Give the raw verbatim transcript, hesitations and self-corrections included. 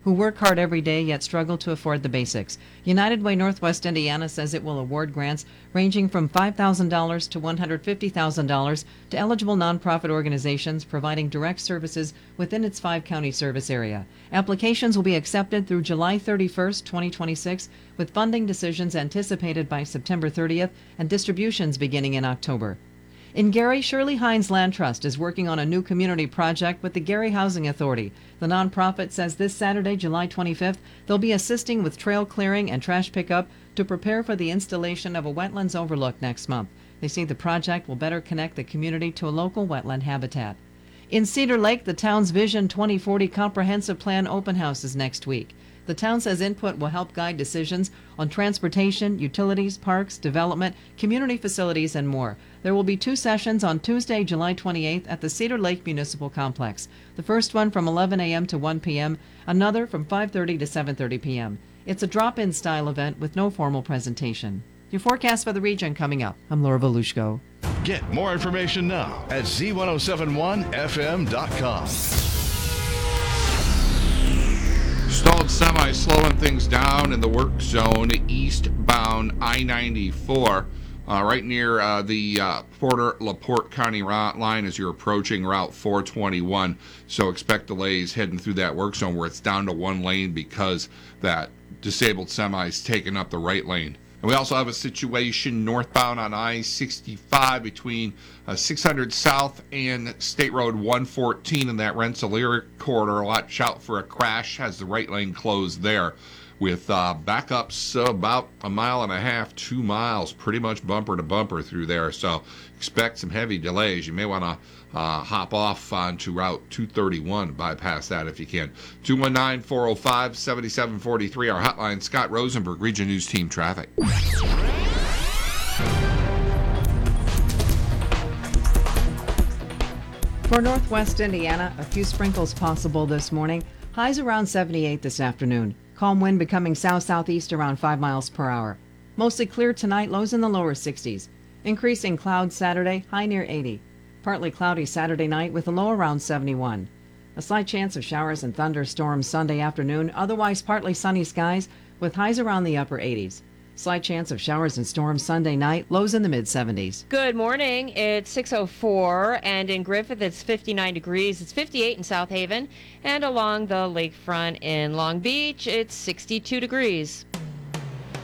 who work hard every day yet struggle to afford the basics. United Way Northwest Indiana says it will award grants ranging from five thousand dollars to one hundred fifty thousand dollars to eligible nonprofit organizations providing direct services within its five-county service area. Applications will be accepted through July thirty-first, twenty twenty-six, with funding decisions anticipated by September thirtieth and distributions beginning in October. In Gary, Shirley Hines Land Trust is working on a new community project with the Gary Housing Authority. The nonprofit says this Saturday, July twenty-fifth, they'll be assisting with trail clearing and trash pickup to prepare for the installation of a wetlands overlook next month. They say the project will better connect the community to a local wetland habitat. In Cedar Lake, the town's Vision twenty forty Comprehensive Plan open house is next week. The town says input will help guide decisions on transportation, utilities, parks, development, community facilities, and more. There will be two sessions on Tuesday, July twenty-eighth at the Cedar Lake Municipal Complex. The first one from eleven a.m. to one p.m., another from five thirty to seven thirty p.m. It's a drop-in style event with no formal presentation. Your forecast for the region coming up. I'm Laura Volushko. Get more information now at Z ten seventy-one F M dot com. Stalled semi slowing things down in the work zone eastbound I ninety-four, uh, right near uh, the uh, Porter LaPorte County route line as you're approaching Route four twenty-one. So expect delays heading through that work zone where it's down to one lane because that disabled semi is taking up the right lane. And we also have a situation northbound on I sixty-five between uh, six hundred South and State Road one fourteen in that Rensselaer corridor. Watch out for a crash. Has the right lane closed there with uh, backups uh, about a mile and a half, two miles, pretty much bumper to bumper through there. So expect some heavy delays. You may want to uh, hop off onto Route two thirty-one, bypass that if you can. two one nine, four oh five, seven seven four three, our hotline. Scott Rosenberg, Region News Team Traffic. For northwest Indiana, a few sprinkles possible this morning. Highs around seventy-eight this afternoon. Calm wind becoming south-southeast around five miles per hour. Mostly clear tonight, lows in the lower sixties. Increasing clouds Saturday, high near eighty. Partly cloudy Saturday night with a low around seventy-one. A slight chance of showers and thunderstorms Sunday afternoon, otherwise partly sunny skies with highs around the upper eighties. Slight chance of showers and storms Sunday night, lows in the mid-seventies. Good morning. It's six oh four, and in Griffith it's fifty-nine degrees. It's fifty-eight in South Haven, and along the lakefront in Long Beach it's sixty-two degrees.